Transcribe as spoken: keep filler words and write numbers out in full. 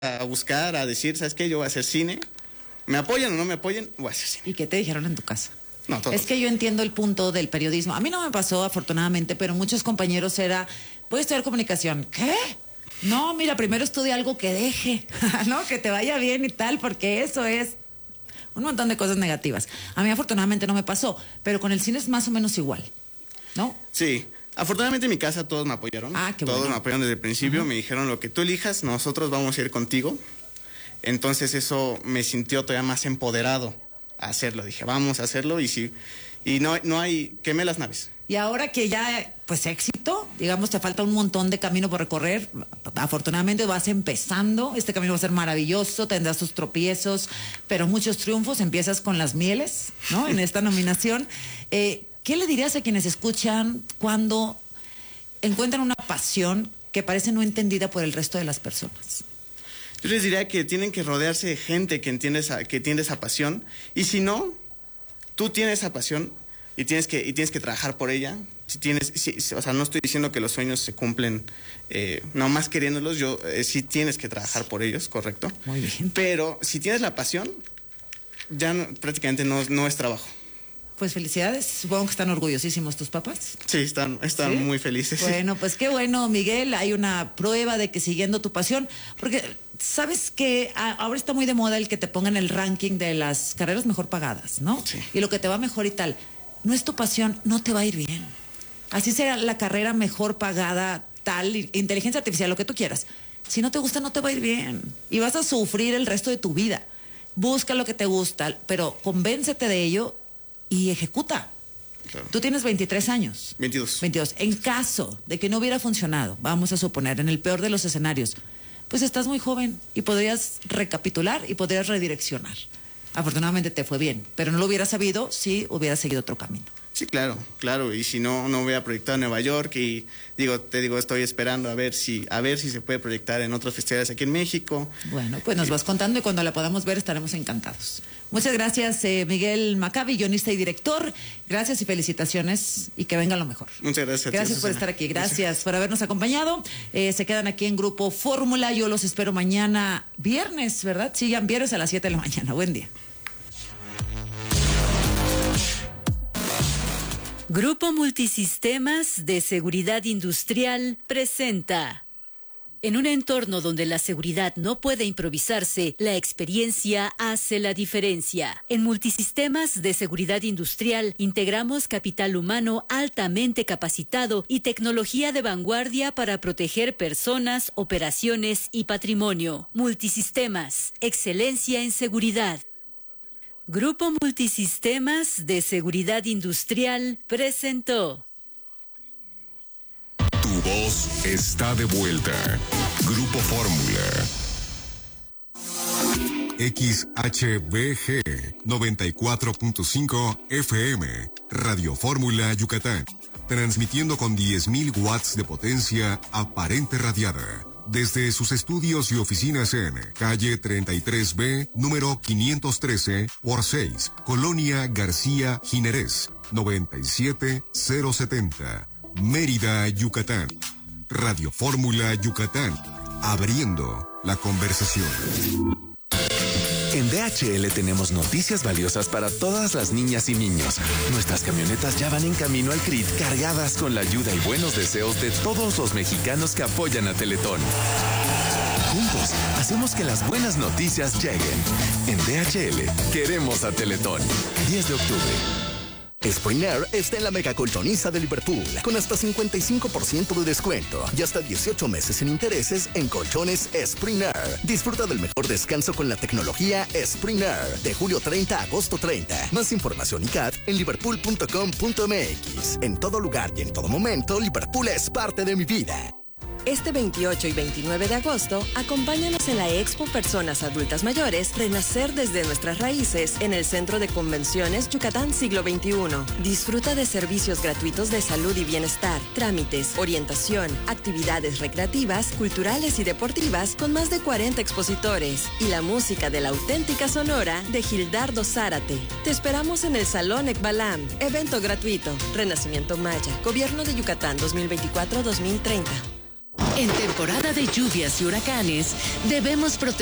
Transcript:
a buscar, a decir, ¿sabes qué? Yo voy a hacer cine. ¿Me apoyan o no me apoyan? Voy a hacer cine. ¿Y qué te dijeron en tu casa? No, todos. Es que yo entiendo el punto del periodismo. A mí no me pasó, afortunadamente, pero muchos compañeros era, voy a estudiar comunicación. ¿Qué? No, mira, primero estudia algo que deje, ¿no? Que te vaya bien y tal, porque eso es un montón de cosas negativas. A mí afortunadamente no me pasó, pero con el cine es más o menos igual, ¿no? Sí. Afortunadamente en mi casa todos me apoyaron. Ah, qué todos bueno. me apoyaron desde el principio. Uh-huh. Me dijeron, lo que tú elijas, nosotros vamos a ir contigo. Entonces eso me sintió todavía más empoderado a hacerlo. Dije, vamos a hacerlo y sí. Y no, no hay, quemé las naves. Y ahora que ya, pues éxito, digamos, te falta un montón de camino por recorrer. Afortunadamente vas empezando, este camino va a ser maravilloso, tendrás tus tropiezos, pero muchos triunfos. Empiezas con las mieles, ¿no? En esta nominación. Eh, ¿Qué le dirías a quienes escuchan cuando encuentran una pasión que parece no entendida por el resto de las personas? Yo les diría que tienen que rodearse de gente que entiende esa, que entiende esa pasión. Y si no, tú tienes esa pasión y tienes que, y tienes que trabajar por ella. Si tienes, si, o sea, no estoy diciendo que los sueños se cumplen eh, nomás queriéndolos. Yo eh, sí tienes que trabajar por ellos, correcto. Muy bien. Pero si tienes la pasión, ya no, prácticamente no, no es trabajo. Pues felicidades, supongo que están orgullosísimos tus papás. Sí, están, están ¿Sí? muy felices. Bueno, pues qué bueno, Miguel, hay una prueba de que siguiendo tu pasión, porque sabes que ahora está muy de moda el que te pongan el ranking de las carreras mejor pagadas, ¿no? Sí. Y lo que te va mejor y tal. No es tu pasión, no te va a ir bien. Así será la carrera mejor pagada, tal, inteligencia artificial, lo que tú quieras. Si no te gusta, no te va a ir bien. Y vas a sufrir el resto de tu vida. Busca lo que te gusta, pero convéncete de ello y ejecuta. Claro. Tú tienes veintitrés años. veintidós. veintidós. En caso de que no hubiera funcionado, vamos a suponer, en el peor de los escenarios, pues estás muy joven y podrías recapitular y podrías redireccionar. Afortunadamente te fue bien, pero no lo hubieras sabido si hubieras seguido otro camino. Sí, claro, claro. Y si no, no voy a proyectar en Nueva York y digo, te digo, estoy esperando a ver si, a ver si se puede proyectar en otros festivales aquí en México. Bueno, pues nos vas contando y cuando la podamos ver estaremos encantados. Muchas gracias, eh, Miguel Maccabi, guionista y director. Gracias y felicitaciones y que venga lo mejor. Muchas gracias. a ti, Gracias por Susana. estar aquí, gracias, Gracias. por habernos acompañado. Eh, se quedan aquí en Grupo Fórmula. Yo los espero mañana, viernes, ¿verdad? Sí, ya viernes a las siete de la mañana. Buen día. Grupo Multisistemas de Seguridad Industrial presenta. En un entorno donde la seguridad no puede improvisarse, la experiencia hace la diferencia. En Multisistemas de Seguridad Industrial integramos capital humano altamente capacitado y tecnología de vanguardia para proteger personas, operaciones y patrimonio. Multisistemas, excelencia en seguridad. Grupo Multisistemas de Seguridad Industrial presentó. Tu voz está de vuelta. Grupo Fórmula. X H B G noventa y cuatro punto cinco F M. Radio Fórmula Yucatán. Transmitiendo con diez mil watts de potencia aparente radiada. Desde sus estudios y oficinas en calle treinta y tres B, número quinientos trece por seis, Colonia García Jiménez, noventa y siete mil setenta, Mérida, Yucatán. Radio Fórmula Yucatán, abriendo la conversación. En D H L tenemos noticias valiosas para todas las niñas y niños. Nuestras camionetas ya van en camino al C R I T cargadas con la ayuda y buenos deseos de todos los mexicanos que apoyan a Teletón. Juntos, hacemos que las buenas noticias lleguen. En D H L, queremos a Teletón. diez de octubre. Spring Air está en la mega colchoniza de Liverpool, con hasta cincuenta y cinco por ciento de descuento y hasta dieciocho meses sin intereses en colchones Spring Air. Disfruta del mejor descanso con la tecnología Spring Air, de julio treinta a agosto treinta. Más información y C A T en liverpool punto com punto m x. En todo lugar y en todo momento, Liverpool es parte de mi vida. Este veintiocho y veintinueve de agosto, acompáñanos en la Expo Personas Adultas Mayores, Renacer desde nuestras raíces, en el Centro de Convenciones Yucatán Siglo veintiuno. Disfruta de servicios gratuitos de salud y bienestar, trámites, orientación, actividades recreativas, culturales y deportivas con más de cuarenta expositores y la música de la auténtica Sonora de Gildardo Zárate. Te esperamos en el Salón Ekbalam, evento gratuito, Renacimiento Maya, Gobierno de Yucatán dos mil veinticuatro a dos mil treinta. En temporada de lluvias y huracanes, debemos proteger